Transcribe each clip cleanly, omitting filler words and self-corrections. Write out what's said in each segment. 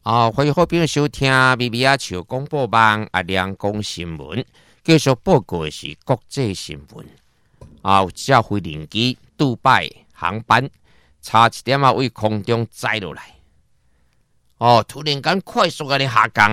欢迎好朋友收听咪咪啊笑广播网啊亮讲新闻，继续报告的是国际新闻。有一架飞行机杜拜航班差一点为空中栽落来，突然间快速的下降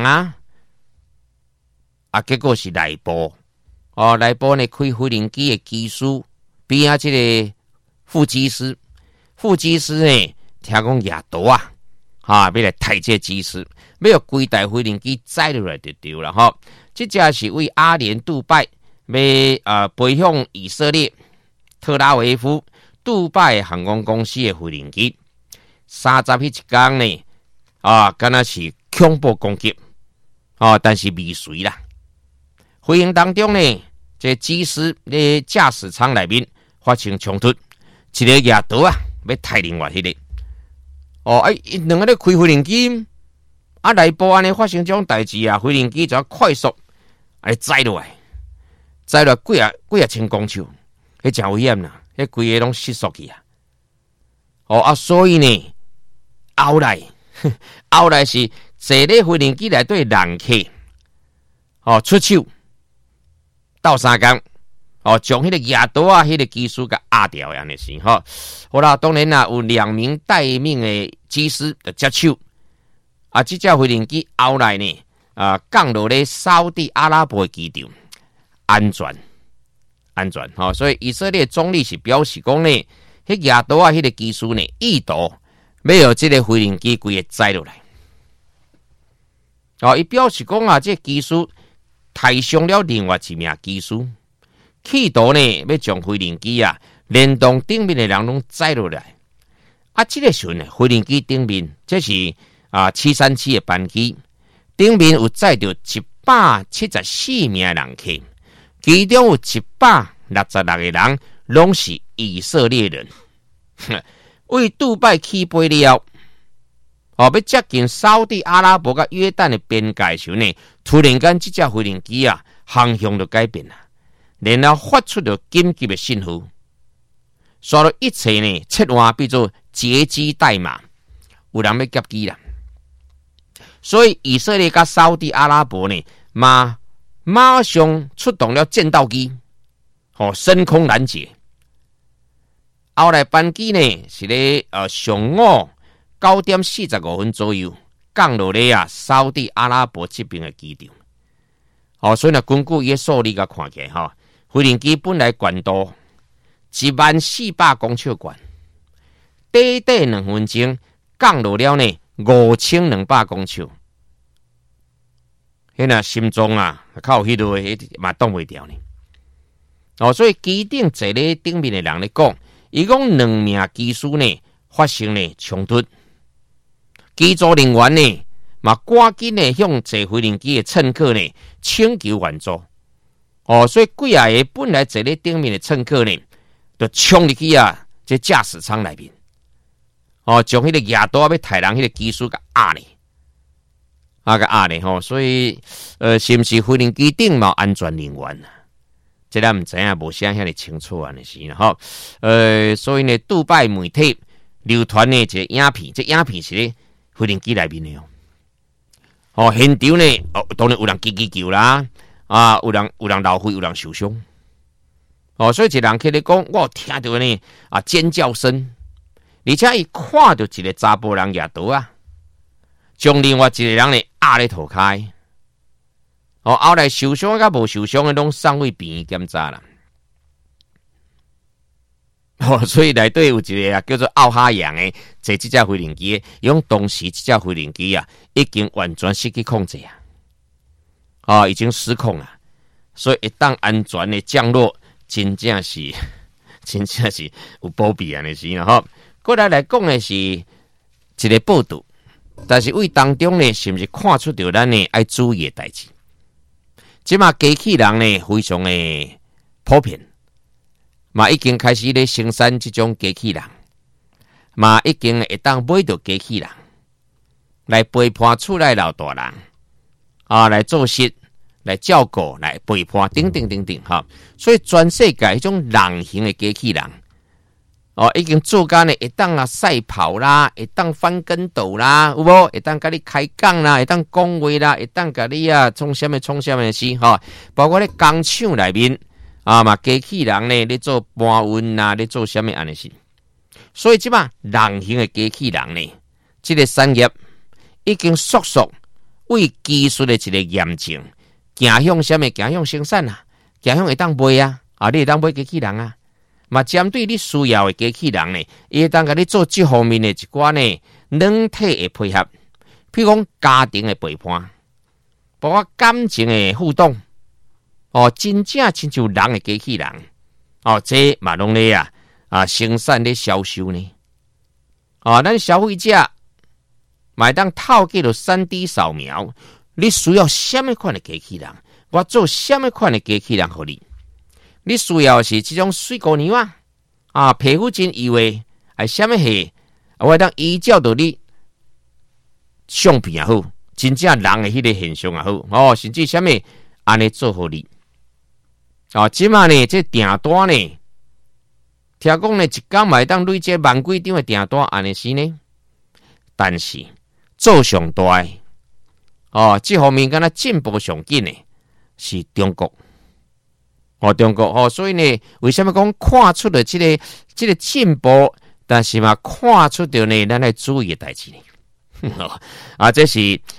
结果是内部，内部呢开飞行机的技师边这个副机师呢听讲夜倒要来抬这机师，要规台飞行机载落来就对了这架是为阿联杜拜要飞向以色列特拉维夫杜拜航空公司的飞行机，30迄一天呢敢若是恐怖攻击但是未遂啦。飞行当中呢，这机师的驾驶舱内面发生冲突，一个夜倒要抬另外迄个。两个咧开飞行机，内部安尼发生这种代志飞行机就要快速载落来几啊千公尺，迄真危险啦，迄规个拢失速去所以呢，后来是坐咧飞行机内底人客出手斗相共将迄个夜倒迄个技术给压掉安尼是好啦，当然有2名待命的机师就接手这架飞行机后来呢降落咧沙特阿拉伯的机场，安全所以以色列总理是表示讲呢，迄夜倒迄个技术呢意图要这个飞行机规个载落来伊表示讲这个技术抬伤了另外一名技术，企图呢要将飞行机连同顶面的人拢载落来这个时候呢，飞行机顶面这是737的班机，顶面有载着174名人客，其中有166个人拢是以色列人为杜拜起飞了要接近沙特阿拉伯跟约旦的边界时呢，突然间这架飞行机航向就改变了，然后发出了紧急的信号，所有一切呢切换变做劫机代码，有人要劫机啦。所以以色列跟沙特阿拉伯呢马上出动了战斗机升空拦截。后来班机呢是咧上午9点45分左右降落咧沙特阿拉伯这边的机场所以根据伊的数字甲看起来飞行机本来高度14000公尺高，短2分钟降落了呢5200公尺，那心脏靠迄落嘛挡袂掉呢所以机顶坐咧顶面的人咧讲，伊讲2名机师呢发生呢冲突，机组人员呢嘛赶紧呢向坐飞行机的乘客呢请求援助所以几个本来坐咧顶面的乘客呢就冲入去这驾驶舱内面将迄个夜倒要抬人迄个技术给压呢所以是不是飞行机顶嘛安全人员这咱唔知影，无写遐尼清楚安尼是所以呢杜拜媒体流传的一个影片，这影片是咧飞行机内面的现场呢当然有人叽叫啦有人流血，有人受伤所以一人客咧讲，我听到呢尖叫声，而且伊看到一个查甫人夜倒将另外一个人呢压咧涂骹后来受伤甲无受伤的拢送去病院检查啦所以内底有一个叫做奥哈扬的坐这架飞行机，用当时这架飞行机已经完全失去控制已经失控了，所以一旦安全的降落，真正是有保庇安尼是过来讲的是一个报道，但是为当中呢，是不是看出到咱呢爱注意的代志？即马机器人呢非常的普遍，嘛已经开始咧生产这种机器人，嘛已经会当买到机器人来陪伴厝内老大人来做事、来照顾、来陪伴等等等等所以全世界迄种人形的机器人已经做干呢，会当啊赛跑啦，会当翻跟斗啦，有无？会当甲你开讲啦，会当讲话啦，会当甲你啊创什么事哈？包括咧工厂内面嘛，机器人呢咧做搬运啦，咧做什么安尼事？所以即嘛人形的机器人呢，这个产业已经速速为技术的一个验证，行向什么？行向生产啊，行向会当卖啊，你会当买机器人啊。嘛，针对你需要的机器人呢，伊会当甲你做这方面的一寡呢软体的配合，譬如讲家庭的陪伴，包括感情的互动，真正亲像人的机器人，这嘛拢咧生产咧销售呢，咱消费者买当透过了 3D 扫描，你需要什么款的机器人，我做什么款的机器人给你。你需要的是这种水果娘皮肤真油的，还什么系？我当依照到你相片也好，真正人的迄个现象也好，甚至什么安尼做互你。即马呢，这订单呢，听讲呢，一天买当累积万几张的订单，安尼是呢。但是做上大的，这方面敢若进步上紧的是中国。中国所以呢，为什么讲看出了这个进步，但是嘛看出到呢，咱来注意的代志呢？这是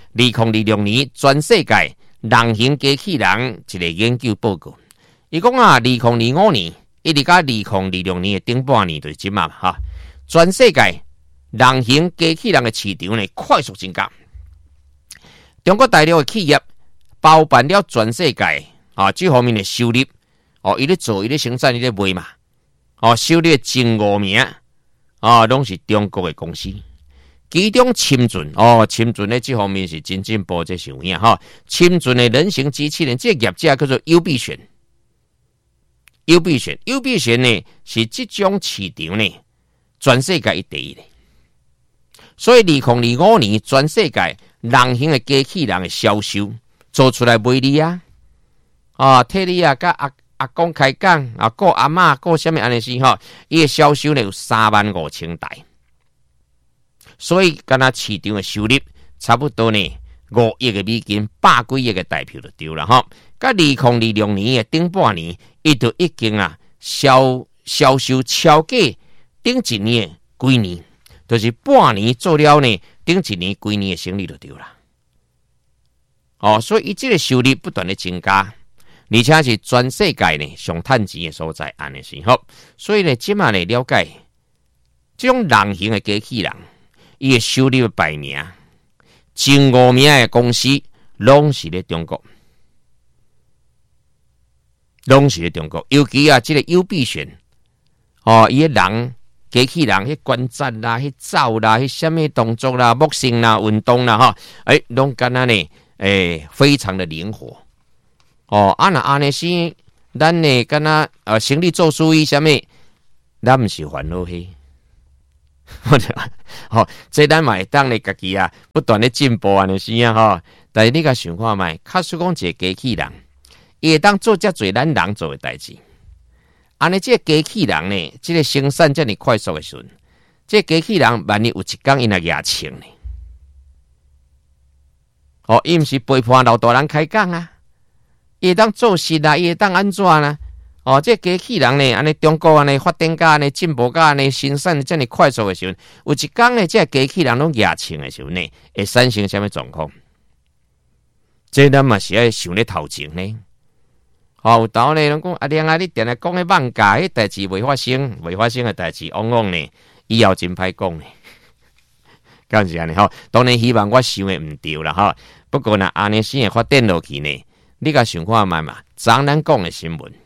2026年全世界人形机器人一个研究报告。伊讲2025年一直到2026年的顶半年就是即嘛全世界人形机器人的市场呢快速增加。中国大陆的企业包办了全世界这方面的收入。伊咧做，伊咧生产，伊咧卖嘛。收入前5名拢是中国的公司。其中深圳咧这方面是真进步，这是有影深圳的人形机器人，这个业者叫做优必选。优必选呢是这种市场呢，全世界第一的。所以2025年全世界人形的机器人的销售做出来卖你替你甲阿公开讲顾阿嬷顾什么安尼事伊的销售呢有35000台，所以敢若市场的收入差不多呢5亿的美金，100几亿的台票就对了甲2026年的顶半年，伊就已经销售超过顶一年的几年，就是半年做了呢，顶一年几年的生意就对了。所以伊这个收入不断的增加。而且是全世界呢上赚钱的所在，安尼是所以呢，即马来了解这种人形的机器人，伊的收入的排名，前5名的公司拢是咧中国，尤其这个优必选，伊的人机器人迄观察啦、迄走啦、迄什么动作啦、木星啦、运动啦拢敢若呢非常的灵活。那安尼是，咱呢敢若生理做属于什么？咱毋是烦恼嘿。这咱嘛会当咧家己不断咧进步安尼是但是你甲想看觅，假使讲一个机器人，伊会当做遮侪咱人做的代志。安尼这个机器人呢，这个生产遮尔快速的时阵，这个机器人万一有一天伊若牙清呢？伊毋是陪伴老大人开讲伊会当做事伊会当安怎呢？这机器人呢，安尼中国安尼发展甲安尼进步甲安尼生产遮尔快速的时阵，有一天呢，这机器人拢牙清的时阵呢，会产生什么状况？这咱嘛是要想咧头前呢。有当呢，人讲亮你定来讲迄妄假，迄代志未发生的代志，往往呢以后真歹讲呢。敢是安尼当然希望我想的毋对啦不过呢，安尼先会发展落去呢。你甲想看觅嘛？昨咱讲的新闻，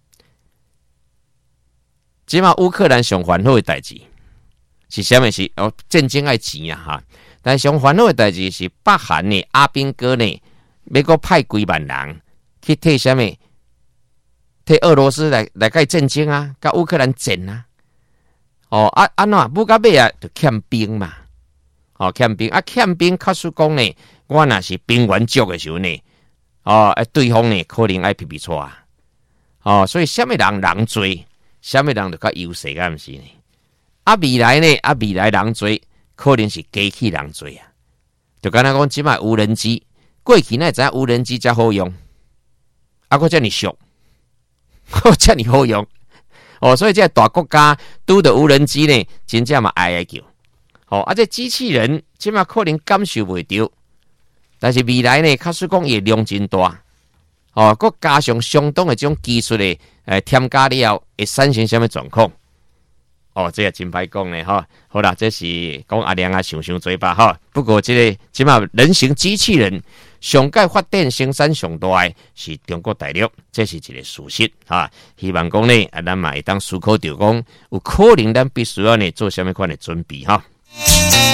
即马乌克兰上烦恼的代志是啥物事？战争爱钱但上烦恼的代志是北韩呢，阿兵哥呢，美国派几万人去替啥物？替俄罗斯来甲战争甲乌克兰战安怎不甲尾就欠兵嘛？欠兵欠兵，假使讲呢，我若是兵源足的时候呢？对方呢可能爱皮错所以什么人多，什么人就较优势，敢毋是呢？ 未来呢？未来人多，可能是机器人多啊。就刚才讲，即卖无人机，过去那知影无人机才好用，我遮尔俗，遮尔好用。所以这大国家拄着无人机呢，真正嘛哀叫。这机器人即卖可能感受袂到，但是未来呢，假使讲伊量真大，佮加上相当的这种技术的添加了后，会产生什么状况？这也真歹讲呢哈。好啦，这是讲阿亮啊，想多吧哈。不过即码人形机器人上届发展生产上大的是中国大陆，这是一个事实哈。希望讲呢，咱嘛会当思考着讲，有可能咱必须要呢做什么款的准备哈。